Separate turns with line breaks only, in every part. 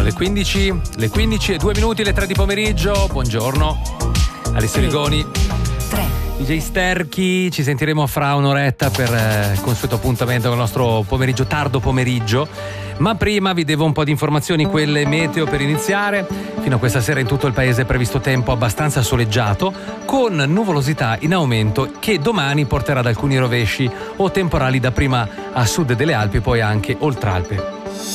le 15 e 2 minuti, le 3 di pomeriggio. Buongiorno Alessio Rigoni, DJ Sterchi. Ci sentiremo fra un'oretta per il consueto appuntamento con il nostro pomeriggio, tardo pomeriggio. Ma prima vi devo un po' di informazioni, quelle meteo per iniziare. Fino a questa sera in tutto il paese è previsto tempo abbastanza soleggiato, con nuvolosità in aumento che domani porterà ad alcuni rovesci o temporali dapprima a sud delle Alpi, poi anche oltre Alpe.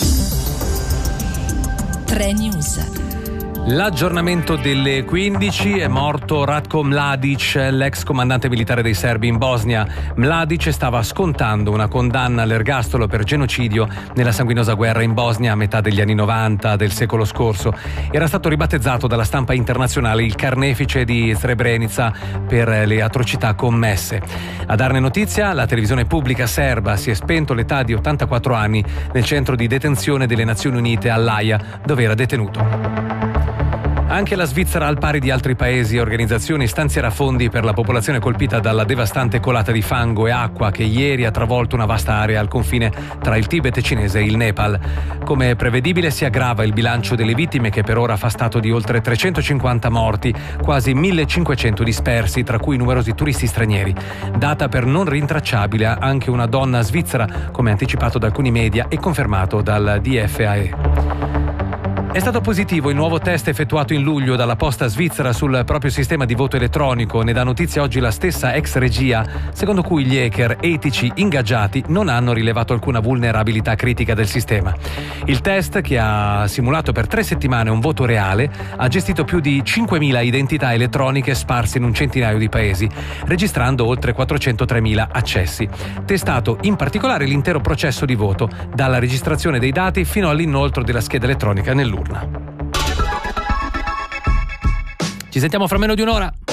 3 News.
L'aggiornamento delle 15: è morto Ratko Mladic, l'ex comandante militare dei serbi in Bosnia. Mladic stava scontando una condanna all'ergastolo per genocidio nella sanguinosa guerra in Bosnia a metà degli anni 90 del secolo scorso. Era stato ribattezzato dalla stampa internazionale il carnefice di Srebrenica per le atrocità commesse. A darne notizia, la televisione pubblica serba: si è spento all'età di 84 anni nel centro di detenzione delle Nazioni Unite all'Aia, dove era detenuto. Anche la Svizzera, al pari di altri paesi e organizzazioni, stanzierà fondi per la popolazione colpita dalla devastante colata di fango e acqua che ieri ha travolto una vasta area al confine tra il Tibet cinese e il Nepal. Come prevedibile, si aggrava il bilancio delle vittime, che per ora fa stato di oltre 350 morti, quasi 1500 dispersi, tra cui numerosi turisti stranieri. Data per non rintracciabile anche una donna svizzera, come anticipato da alcuni media e confermato dal DFAE. È stato positivo il nuovo test effettuato in luglio dalla Posta svizzera sul proprio sistema di voto elettronico. Ne dà notizia oggi la stessa ex regia, secondo cui gli hacker etici ingaggiati non hanno rilevato alcuna vulnerabilità critica del sistema. Il test, che ha simulato per 3 settimane un voto reale, ha gestito più di 5.000 identità elettroniche sparse in un centinaio di paesi, registrando oltre 403.000 accessi. Testato in particolare l'intero processo di voto, dalla registrazione dei dati fino all'inoltro della scheda elettronica nell'urna. Ci sentiamo fra meno di un'ora.